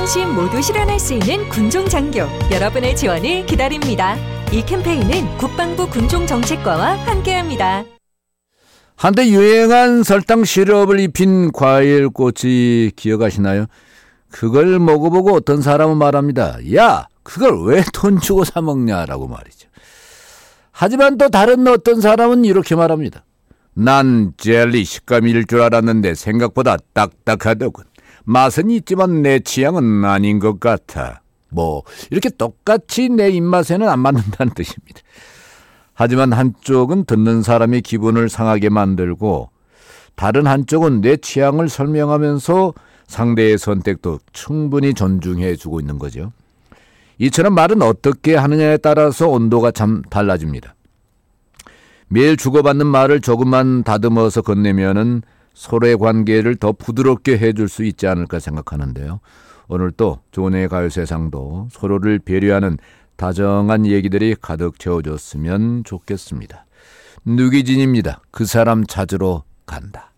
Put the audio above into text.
안심 모두 실현할 수 있는 군종장교, 여러분의 지원을 기다립니다. 이 캠페인은 국방부 군종정책과와 함께합니다. 한때 유행한 설탕 시럽을 입힌 과일꼬치 기억하시나요? 그걸 먹어보고 어떤 사람은 말합니다. 야, 그걸 왜 돈 주고 사 먹냐라고 말이죠. 하지만 또 다른 어떤 사람은 이렇게 말합니다. 난 젤리 식감일 줄 알았는데 생각보다 딱딱하더군. 맛은 있지만 내 취향은 아닌 것 같아. 이렇게 똑같이 내 입맛에는 안 맞는다는 뜻입니다. 하지만 한쪽은 듣는 사람의 기분을 상하게 만들고 다른 한쪽은 내 취향을 설명하면서 상대의 선택도 충분히 존중해주고 있는 거죠. 이처럼 말은 어떻게 하느냐에 따라서 온도가 참 달라집니다. 매일 주고받는 말을 조금만 다듬어서 건네면은 서로의 관계를 더 부드럽게 해줄 수 있지 않을까 생각하는데요. 오늘 또 조은혜의 가요세상도 서로를 배려하는 다정한 얘기들이 가득 채워줬으면 좋겠습니다. 누기진입니다. 그 사람 찾으러 간다.